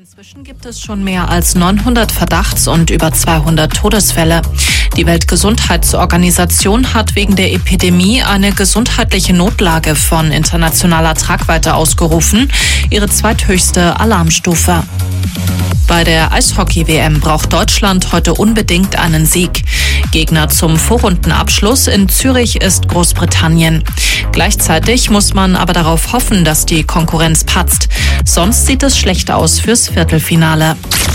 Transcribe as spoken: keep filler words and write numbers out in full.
Inzwischen gibt es schon mehr als neunhundert Verdachts- und über zweihundert Todesfälle. Die Weltgesundheitsorganisation hat wegen der Epidemie eine gesundheitliche Notlage von internationaler Tragweite ausgerufen, ihre zweithöchste Alarmstufe. Bei der Eishockey-W M braucht Deutschland heute unbedingt einen Sieg. Gegner zum Vorrundenabschluss in Zürich ist Großbritannien. Gleichzeitig muss man aber darauf hoffen, dass die Konkurrenz patzt. Sonst sieht es schlecht aus fürs Viertelfinale.